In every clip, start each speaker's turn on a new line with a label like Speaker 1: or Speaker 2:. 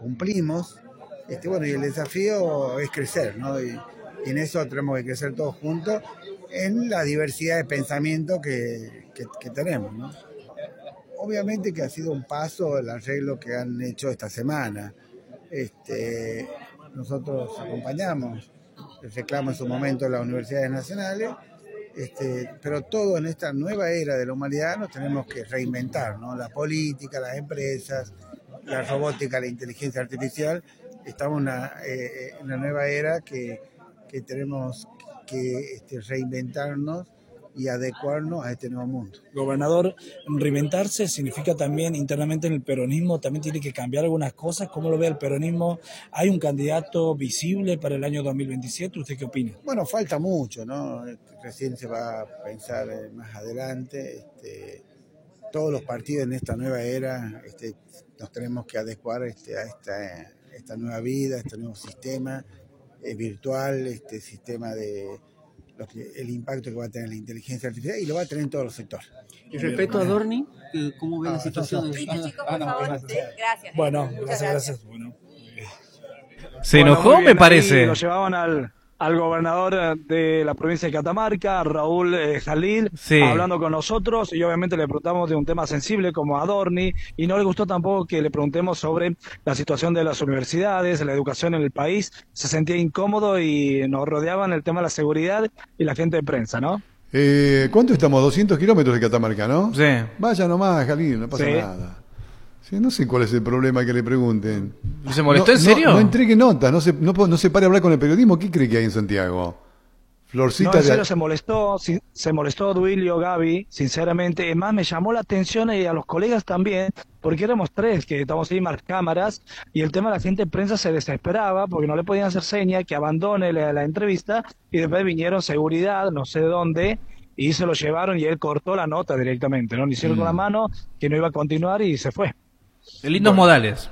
Speaker 1: cumplimos. Bueno, y el desafío es crecer, ¿no? Y en eso tenemos que crecer todos juntos en la diversidad de pensamiento que tenemos, ¿no? Obviamente que ha sido un paso el arreglo que han hecho esta semana. Nosotros acompañamos el reclamo en su momento de las universidades nacionales, pero todo en esta nueva era de la humanidad nos tenemos que reinventar, ¿no? La política, las empresas, la robótica, la inteligencia artificial. Estamos en una nueva era que tenemos que reinventarnos y adecuarnos a este nuevo mundo.
Speaker 2: Gobernador, reinventarse significa también internamente en el peronismo, también tiene que cambiar algunas cosas. ¿Cómo lo ve el peronismo? ¿Hay un candidato visible para el año 2027? ¿Usted qué opina?
Speaker 1: Bueno, falta mucho, ¿no? Recién se va a pensar más adelante. Todos los partidos en esta nueva era nos tenemos que adecuar a esta nueva vida, a este nuevo sistema virtual, sistema de el impacto que va a tener la inteligencia artificial, y lo va a tener en todos los sectores.
Speaker 3: Y respecto a Adorni, ¿cómo ve la situación?
Speaker 4: Chicos, por favor. Gracias.
Speaker 2: Bueno, gracias. Bueno.
Speaker 5: Se enojó, me parece.
Speaker 6: Lo llevaban al gobernador de la provincia de Catamarca, Raúl Jalil,
Speaker 5: sí,
Speaker 6: hablando con nosotros, y obviamente le preguntamos de un tema sensible como Adorni, y no le gustó tampoco que le preguntemos sobre la situación de las universidades, la educación en el país. Se sentía incómodo y nos rodeaban el tema de la seguridad y la gente de prensa, ¿no?
Speaker 7: ¿Cuánto estamos? 200 kilómetros de Catamarca, ¿no?
Speaker 5: Sí.
Speaker 7: Vaya nomás, Jalil, no pasa nada. Sí, no sé cuál es el problema que le pregunten.
Speaker 5: ¿Se molestó en serio?
Speaker 7: No entregue notas, no se pare a hablar con el periodismo. ¿Qué cree que hay en Santiago? Florcita
Speaker 6: no, en serio, se molestó Duilio, Gaby, sinceramente. Es más, me llamó la atención y a los colegas también, porque éramos tres que estamos ahí más cámaras, y el tema de la gente de prensa se desesperaba porque no le podían hacer seña que abandone la entrevista, y después vinieron seguridad, no sé dónde, y se lo llevaron y él cortó la nota directamente, ¿no? Le hicieron con la mano que no iba a continuar y se fue.
Speaker 5: De lindos modales.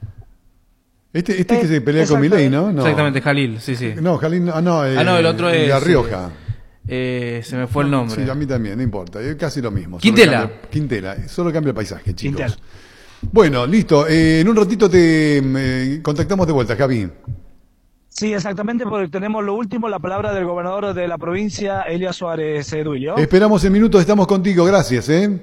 Speaker 7: Que se pelea con Milei, ¿no?
Speaker 5: Exactamente, Jalil, sí.
Speaker 7: No, Jalil, no,
Speaker 5: el otro es
Speaker 7: La Rioja.
Speaker 5: Se me fue el nombre.
Speaker 7: Sí, a mí también, no importa, es casi lo mismo.
Speaker 5: Quintela.
Speaker 7: Solo cambia el paisaje, chicos.
Speaker 6: Quintela.
Speaker 7: Bueno, listo, en un ratito te contactamos de vuelta, Javi.
Speaker 6: Sí, exactamente, porque tenemos lo último, la palabra del gobernador de la provincia, Elia Suárez Duilio.
Speaker 7: Esperamos en minutos, estamos contigo, gracias,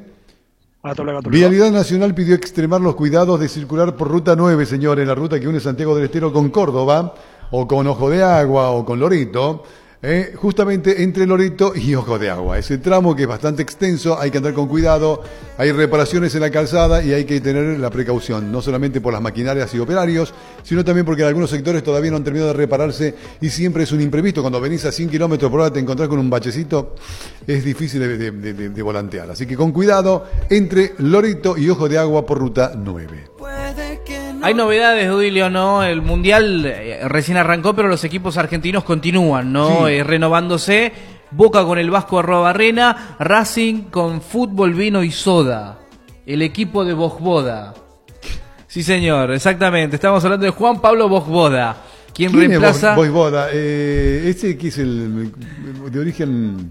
Speaker 7: Vialidad Nacional pidió extremar los cuidados de circular por Ruta 9, señores, la ruta que une Santiago del Estero con Córdoba, o con Ojo de Agua, o con Loreto, justamente entre Loreto y Ojo de Agua. Ese tramo que es bastante extenso, hay que andar con cuidado, hay reparaciones en la calzada y hay que tener la precaución, no solamente por las maquinarias y operarios, sino también porque en algunos sectores todavía no han terminado de repararse y siempre es un imprevisto. Cuando venís a 100 kilómetros por hora te encontrás con un bachecito, es difícil de volantear. Así que con cuidado entre Loreto y Ojo de Agua por Ruta 9.
Speaker 5: Hay novedades, Duilio, ¿no? El Mundial recién arrancó, pero los equipos argentinos continúan, ¿no?
Speaker 7: Sí.
Speaker 5: Renovándose. Boca con el Vasco Arrobarrena, Racing con Fútbol, Vino y Soda. El equipo de Vojvoda. Sí, señor, exactamente. Estamos hablando de Juan Pablo Vojvoda. ¿Quién reemplaza?
Speaker 7: Es Vojvoda? ¿Este que es el de origen?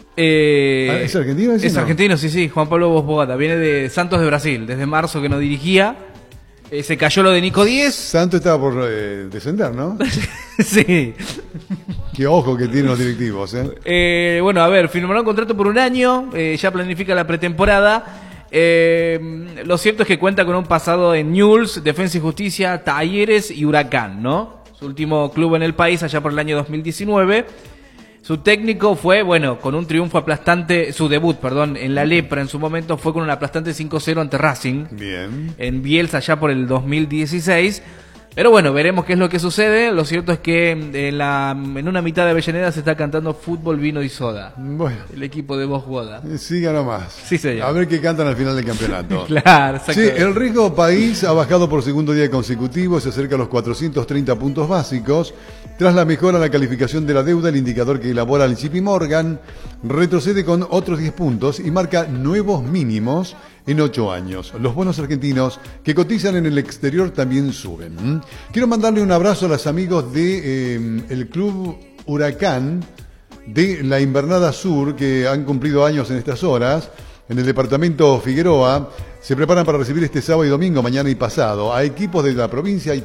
Speaker 7: ¿Es argentino?
Speaker 5: Es argentino, sí. Juan Pablo Vojvoda. Viene de Santos de Brasil. Desde marzo que no dirigía. Se cayó lo de Nico Díez.
Speaker 7: Santos estaba por descender, ¿no?
Speaker 5: Sí.
Speaker 7: Qué ojo que tienen los directivos,
Speaker 5: Bueno, a ver, firmaron un contrato por un año, ya planifica la pretemporada. Lo cierto es que cuenta con un pasado en Newell's, Defensa y Justicia, Talleres y Huracán, ¿no? Su último club en el país allá por el año 2019. Su técnico fue, con un triunfo aplastante, su debut, en la Lepra en su momento fue con un aplastante 5-0 ante Racing.
Speaker 7: Bien.
Speaker 5: En Bielsa allá por el 2016. Pero bueno, veremos qué es lo que sucede. Lo cierto es que en una mitad de Avellaneda se está cantando Fútbol, Vino y Soda.
Speaker 7: Bueno.
Speaker 5: El equipo de Vojvoda.
Speaker 7: Siga nomás.
Speaker 5: Sí, señor.
Speaker 7: A ver qué cantan al final del campeonato.
Speaker 5: Claro, exacto.
Speaker 7: Sí, el riesgo país ha bajado por segundo día consecutivo, se acerca a los 430 puntos básicos. Tras la mejora en la calificación de la deuda, el indicador que elabora el JP Morgan retrocede con otros 10 puntos y marca nuevos mínimos en 8 años. Los bonos argentinos que cotizan en el exterior también suben. Quiero mandarle un abrazo a los amigos de el Club Huracán de la Invernada Sur, que han cumplido años en estas horas, en el departamento Figueroa. Se preparan para recibir este sábado y domingo, mañana y pasado, a equipos de la provincia y